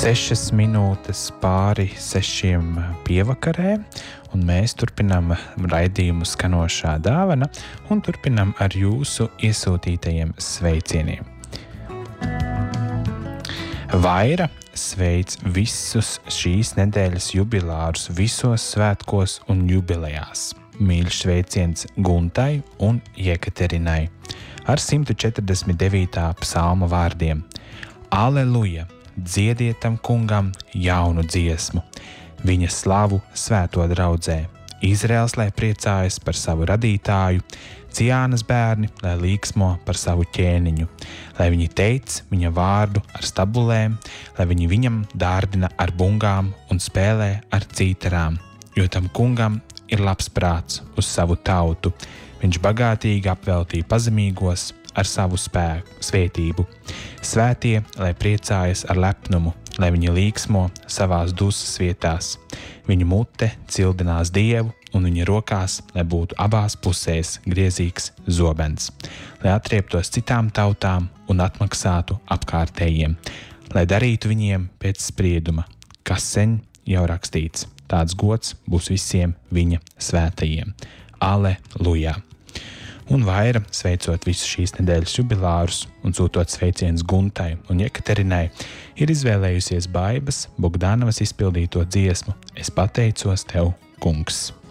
6:06 pievakarē, un mēs turpinām raidījumu Skanošā dāvana un turpinām ar jūsu iesūtītajiem sveicieniem. Vaira sveic visus šīs nedēļas jubilārus visos svētkos un jubilejās. Mīļš sveiciens Guntai un Jekaterinai ar 149. psalma vārdiem. Aleluja! Dziedietam kungam jaunu dziesmu, viņa slavu svēto draudzē. Izraels, lai priecājas par savu radītāju, Ciānas bērni, lai līksmo par savu ķēniņu, lai viņi teic viņa vārdu ar stabulēm, lai viņi viņam dārdina ar bungām un spēlē ar cītarām, jo tam kungam ir labs prāts uz savu tautu. Viņš bagātīgi apveltīja pazemīgos ar savu svētību. Svētie, lai priecājas ar lepnumu, lai viņi līksmo savās dusmas vietās. Viņa mute cildinās Dievu, un viņa rokās, lai būtu abās pusēs griezīgs zobens, lai atrieptos citām tautām un atmaksātu apkārtējiem, lai darītu viņiem pēc sprieduma, kas sen jau rakstīts. Tāds gods būs visiem viņa svētajiem. Aleluja! Un Vaira, sveicot visus šīs nedēļas jubilārus un sūtot sveicienus Guntai un Jekaterinai, ir izvēlējusies Baibas Bogdanovas izpildīto dziesmu Es pateicos tev, kungs.